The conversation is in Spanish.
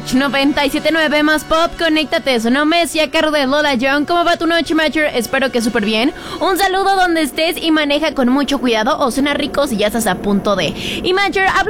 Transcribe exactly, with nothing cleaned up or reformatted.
noventa y siete punto nueve más pop, conéctate, sonó Messi a cargo de Lola Young. ¿Cómo va tu noche, Matcher? Espero que súper bien. Un saludo donde estés y maneja con mucho cuidado o cena rico si ya estás a punto de. Y Matcher, habla